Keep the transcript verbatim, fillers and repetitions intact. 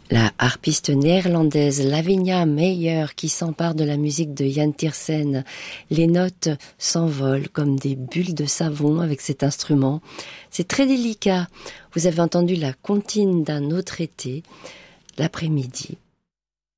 La harpiste néerlandaise Lavinia Meyer qui s'empare de la musique de Jan Tiersen. Les notes s'envolent comme des bulles de savon avec cet instrument. C'est très délicat. Vous avez entendu la comptine d'un autre été, l'après-midi.